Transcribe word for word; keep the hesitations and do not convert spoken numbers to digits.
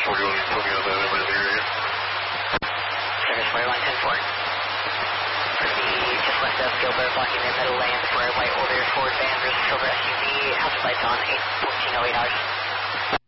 forty-one, put me on that over the area. Service forty-one ten four. For the just west of Gilbert, blocking their middle lane for a white older Ford van versus silver S U V, house lights on, eight fourteen oh eight hours.